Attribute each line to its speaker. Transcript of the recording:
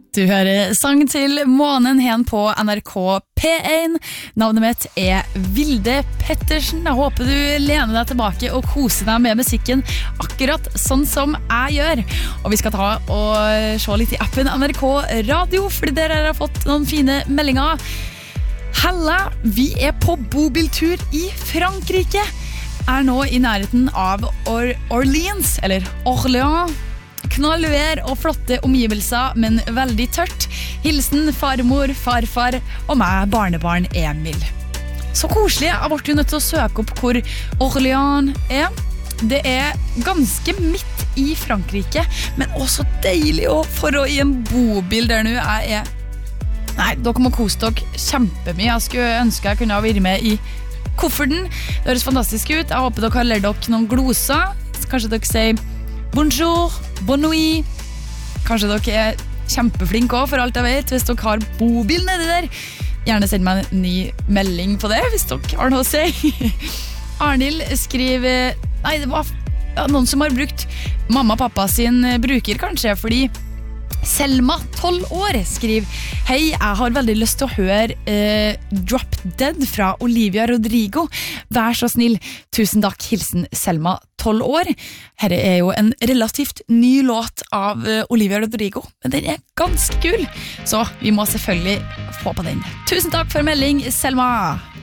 Speaker 1: Du hører sang til månen hen på NRK P1. Navnet mitt Vilde Pettersen. Jeg håper du lener deg tilbake og koser deg med musikken akkurat sånn som jeg gjør. Og vi skal ta og se litt i appen NRK Radio, fordi dere har fått noen fine meldinger. Halla, vi på bobiltur i Frankrike. Nå i nærheten av Orleans, eller Orléans. Knallvær og flotte omgivelser, men veldig tørt. Hilsen farmor, farfar og meg, barnebarn Emil. Så koselig, jeg ble jo nødt til å søke opp hvor Orléans Det ganske midt i Frankrike, men også deilig å få i en bobil der nå. Nei, dere må kose dere kjempemye. Jeg skulle ønske jeg kunne ha vært med i kofferten. Det høres fantastisk ut. Jeg håper dere har lært dere noen gloser. Kanskje dere sier bonjour, bon nuit. Kanskje dere kjempeflinke også, for alt jeg vet. Hvis dere har bobil nede der, gjerne send meg en ny melding på det, hvis dere har noe å si. Arnhild skriver, nei, det var noen som har brukt mamma og pappa sin bruker kanskje, fordi Selma, 12 år, skriver Hei, jeg har veldig lyst til å høre Drop Dead fra Olivia Rodrigo. Vær så snill. Tusen takk, hilsen Selma, 12 år. Her jo en relativt ny låt av Olivia Rodrigo, men den ganske kul, så vi må selvfølgelig få på den. Tusen takk for melding, Selma.